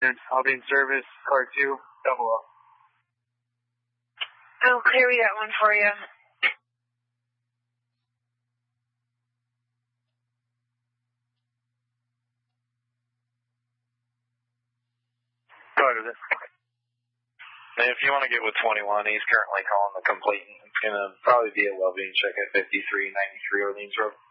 I'll be in service, car 2, double O. I'll clear that one for you. Roger that. And if you want to get with 21, he's currently calling the complete. It's going to probably be a well-being check at 5393 Orleans Road.